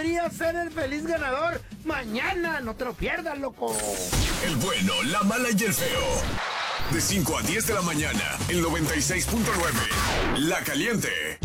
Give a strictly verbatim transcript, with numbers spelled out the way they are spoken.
podría ser el feliz ganador mañana. No te lo pierdas, loco. El bueno, la mala y el feo. De cinco a diez de la mañana, el noventa y seis punto nueve. La Caliente.